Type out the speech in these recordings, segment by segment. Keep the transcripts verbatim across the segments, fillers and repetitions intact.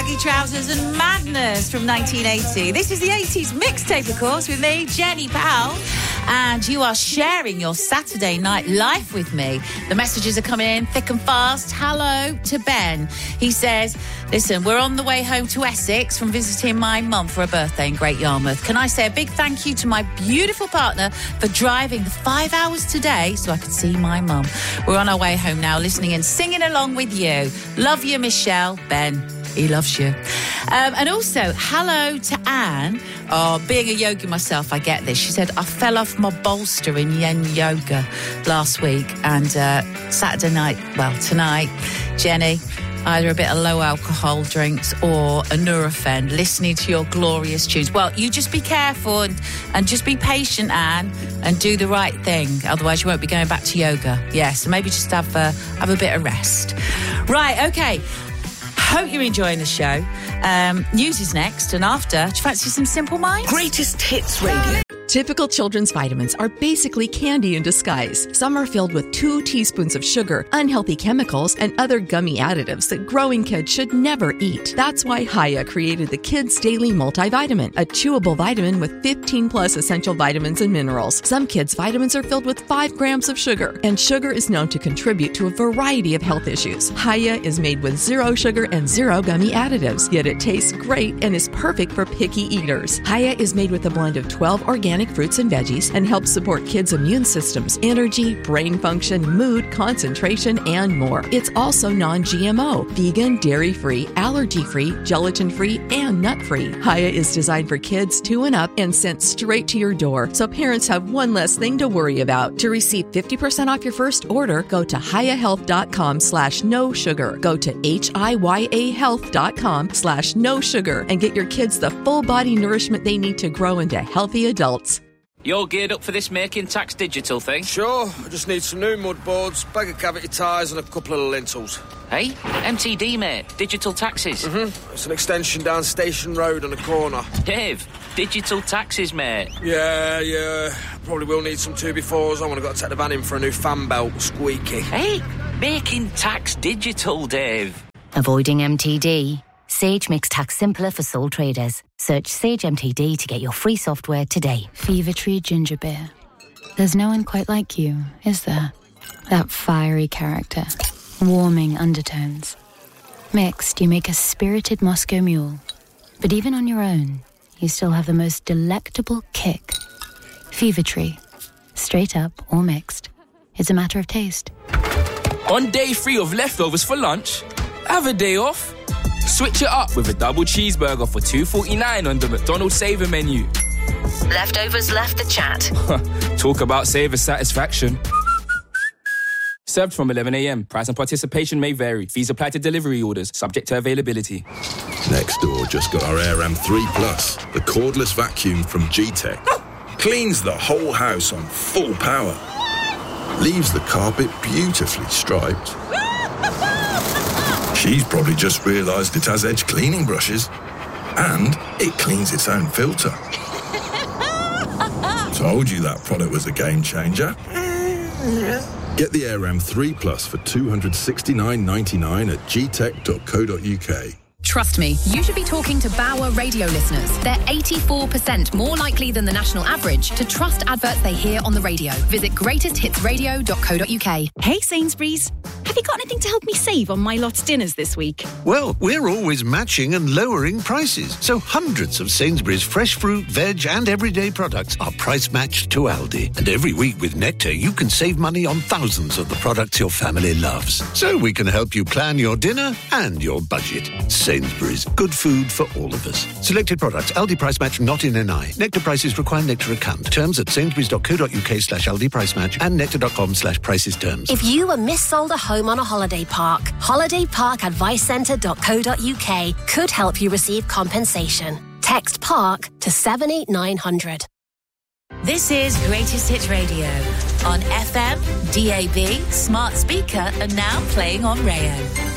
baggy trousers and madness from nineteen eighty. This is the eighties mixtape, of course, with me, Jenny Powell. And you are sharing your Saturday night life with me. The messages are coming in thick and fast. Hello to Ben. He says, listen, we're on the way home to Essex from visiting my mum for a birthday in Great Yarmouth. Can I say a big thank you to my beautiful partner for driving the five hours today so I could see my mum. We're on our way home now, listening and singing along with you. Love you, Michelle. Ben, he loves you. Um, and also, hello to Anne. Oh, being a yogi myself, I get this. She said, I fell off my bolster in yen yoga last week. And uh, Saturday night, well, tonight, Jenny, either a bit of low alcohol drinks or a Nurofen, listening to your glorious tunes. Well, you just be careful and, and just be patient, Anne, and do the right thing. Otherwise, you won't be going back to yoga. Yes, yeah, so maybe just have a, have a bit of rest. Right, okay. Hope you're enjoying the show. Um, news is next, and after, do you fancy some Simple Minds? Greatest Hits Radio. Typical children's vitamins are basically candy in disguise. Some are filled with two teaspoons of sugar, unhealthy chemicals, and other gummy additives that growing kids should never eat. That's why Hiya created the Kids Daily Multivitamin, a chewable vitamin with fifteen plus essential vitamins and minerals. Some kids' vitamins are filled with five grams of sugar, and sugar is known to contribute to a variety of health issues. Hiya is made with zero sugar and zero gummy additives, yet it tastes great and is perfect for picky eaters. Hiya is made with a blend of twelve organic fruits and veggies and helps support kids' immune systems, energy, brain function, mood, concentration, and more. It's also non-G M O, vegan, dairy-free, allergy-free, gelatin-free, and nut-free. Hiya is designed for kids two and up and sent straight to your door, so parents have one less thing to worry about. To receive fifty percent off your first order, go to hiyahealth.com slash no sugar. Go to H-I-Y-A health.com slash no sugar and get your kids the full body nourishment they need to grow into healthy adults. You're geared up for this Making Tax Digital thing? Sure, I just need some new mud boards, bag of cavity tyres and a couple of lintels. Hey, M T D, mate. Digital taxes. Mm-hmm. It's an extension down Station Road on a corner. Dave, digital taxes, mate. Yeah, yeah. Probably will need some two befores. I want to go take the van in for a new fan belt, squeaky. Hey, Making Tax Digital, Dave. Avoiding M T D? Sage makes tax simpler for sole traders. Search Sage M T D to get your free software today. Fever Tree Ginger Beer. There's no one quite like you, is there? That fiery character. Warming undertones. Mixed, you make a spirited Moscow Mule. But even on your own, you still have the most delectable kick. Fever Tree. Straight up or mixed. It's a matter of taste. On day three of leftovers for lunch, have a day off. Switch it up with a double cheeseburger for two forty-nine on the McDonald's Saver menu. Leftovers left the chat. Talk about saver satisfaction. Served from eleven a.m. Price and participation may vary. Fees apply to delivery orders, subject to availability. Next door just got our Air M three Plus, the cordless vacuum from G-Tech. Cleans the whole house on full power. Leaves the carpet beautifully striped. She's probably just realised it has edge cleaning brushes. And it cleans its own filter. Told you that product was a game changer. Get the Air M three Plus for two hundred sixty-nine ninety-nine at g tech dot co dot u k. Trust me, you should be talking to Bauer radio listeners. They're eighty-four percent more likely than the national average to trust adverts they hear on the radio. Visit greatest hits radio dot co dot u k. Hey Sainsbury's, have you got anything to help me save on my lot's dinners this week? Well, we're always matching and lowering prices. So hundreds of Sainsbury's fresh fruit, veg and everyday products are price matched to Aldi. And every week with Nectar, you can save money on thousands of the products your family loves. So we can help you plan your dinner and your budget. Sainsbury's, good food for all of us. Selected products, Aldi price match not in N I. Nectar prices require Nectar account. Terms at sainsbury's dot co dot u k slash Aldi price match and nectar dot com slash prices terms. If you were missold a home on a holiday park, holiday park advice centre dot co dot u k could help you receive compensation. Text PARK to seven eight nine hundred. This is Greatest Hits Radio on F M, D A B, smart speaker, and now playing on Rayo.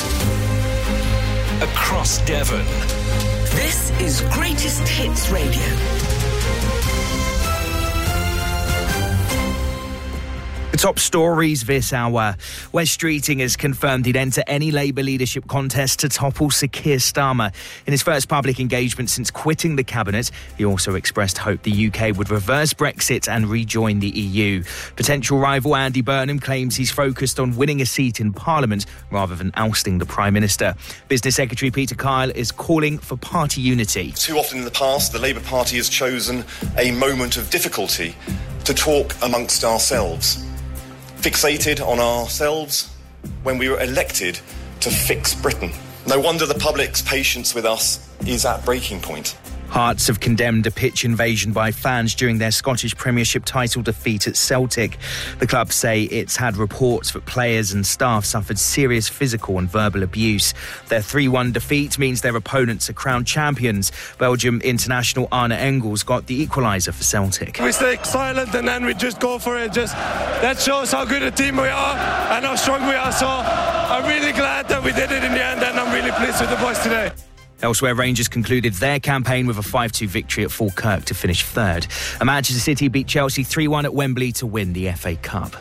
Across Devon. This is Greatest Hits Radio. top stories this hour. Wes Streeting has confirmed he'd enter any Labour leadership contest to topple Sir Keir Starmer. In his first public engagement since quitting the cabinet, he also expressed hope the U K would reverse Brexit and rejoin the E U. Potential rival Andy Burnham claims he's focused on winning a seat in Parliament rather than ousting the Prime Minister. Business Secretary Peter Kyle is calling for party unity. Too often in the past, the Labour Party has chosen a moment of difficulty to talk amongst ourselves. Fixated on ourselves when we were elected to fix Britain. No wonder the public's patience with us is at breaking point. Hearts have condemned a pitch invasion by fans during their Scottish Premiership title defeat at Celtic. The club say it's had reports that players and staff suffered serious physical and verbal abuse. Their three one defeat means their opponents are crowned champions. Belgium international Arne Engels got the equaliser for Celtic. We stay silent and then we just go for it. Just that shows how good a team we are and how strong we are. So I'm really glad that we did it in the end, and I'm really pleased with the boys today. Elsewhere, Rangers concluded their campaign with a five two victory at Falkirk to finish third. And Manchester City beat Chelsea three one at Wembley to win the F A Cup.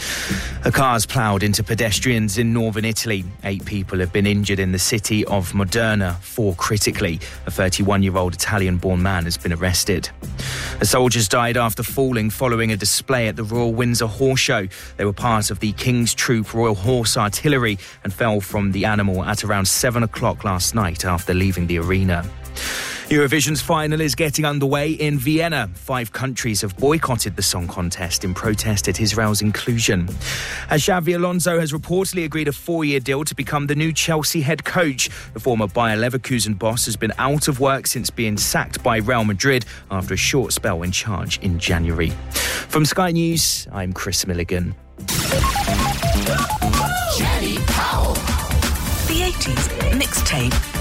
A car's ploughed into pedestrians in northern Italy. Eight people have been injured in the city of Modena, four critically. A thirty-one-year-old Italian-born man has been arrested. The soldiers died after falling following a display at the Royal Windsor Horse Show. They were part of the King's Troop Royal Horse Artillery and fell from the animal at around seven o'clock last night after leaving the arena. Eurovision's final is getting underway in Vienna. Five countries have boycotted the song contest in protest at Israel's inclusion. As Xabi Alonso has reportedly agreed a four-year deal to become the new Chelsea head coach. The former Bayer Leverkusen boss has been out of work since being sacked by Real Madrid after a short spell in charge in January. From Sky News, I'm Chris Milligan. Jenny Powell. The eighties mixtape.